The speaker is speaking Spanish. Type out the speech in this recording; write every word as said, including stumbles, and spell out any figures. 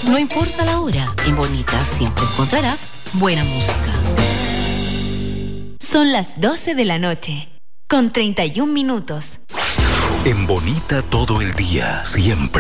No importa la hora, en Bonita siempre encontrarás buena música. Son las doce de la noche, con treinta y un minutos. En Bonita todo el día, siempre.